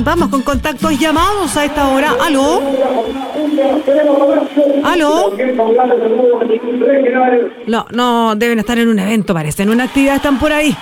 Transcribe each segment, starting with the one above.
Vamos con contactos llamados a esta hora. ¿Aló? ¿Aló? No, deben estar en un evento, parece. En una actividad están por ahí.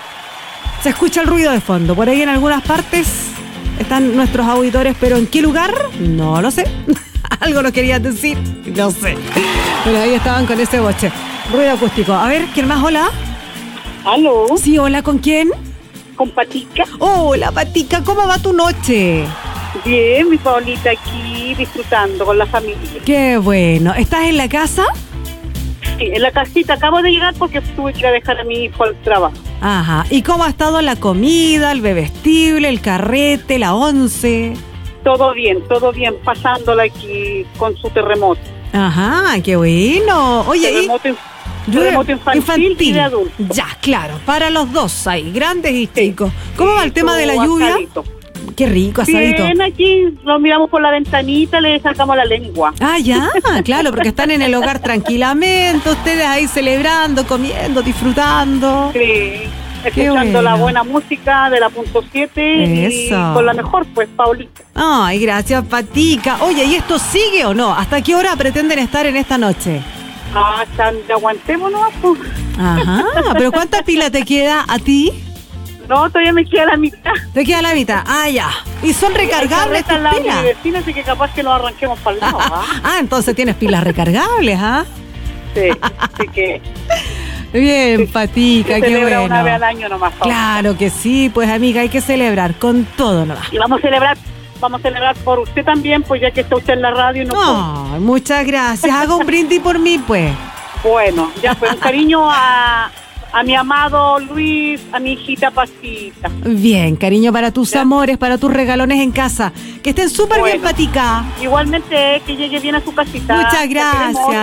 Se escucha el ruido de fondo. Por ahí en algunas partes están nuestros auditores, pero ¿en qué lugar? No lo sé. Algo nos querías decir. No sé. Pero ahí estaban con ese boche. Ruido acústico. A ver, ¿quién más? Hola. ¿Aló? Sí, hola, ¿con quién? ¿Con Patica? Hola, Patica, ¿cómo va tu noche? Bien, mi Paulita aquí disfrutando con la familia. Qué bueno. ¿Estás en la casa? Sí, en la casita. Acabo de llegar porque tuve que ir a dejar a mi hijo al trabajo. Ajá. ¿Y cómo ha estado la comida, el bebestible, el carrete, la once? Todo bien, pasándola aquí con su terremoto. Ajá, qué bueno. Oye, terremoto infantil y de adulto. Ya, claro, para los dos hay, grandes y chicos. ¿Cómo va el tema de la lluvia? Asadito. Qué rico, asadito. Bien, aquí lo miramos por la ventanita, le sacamos la lengua. Ah, ya, claro, porque están en el hogar tranquilamente, ustedes ahí celebrando, comiendo, disfrutando. Sí, escuchando la buena música de la .7 y con la mejor, pues, Paulita. Ay, gracias, Patica. Oye, ¿y esto sigue o no? ¿Hasta qué hora pretenden estar en esta noche? Hasta aguantémonos, pues. Ajá, pero ¿cuánta pila te queda a ti? No, todavía me queda la mitad. Te queda la mitad. Ah, ya. ¿Y son recargables tus pilas? pilas? Vecina, así que capaz que nos arranquemos para el lado. Entonces tienes pilas recargables, ¿ah? Sí, así que... Bien, Patica, qué bueno. Una vez al año nomás. Claro que sí, pues amiga, hay que celebrar con todo nomás. Y vamos a celebrar por usted también, pues ya que está usted en la radio. Muchas gracias. Haga un brindis por mí, pues. Bueno, ya pues un cariño a mi amado Luis, a mi hijita Pasita. Bien, cariño para tus amores, para tus regalones en casa. Que estén súper bien, Patica. Igualmente, que llegue bien a su casita. Muchas gracias.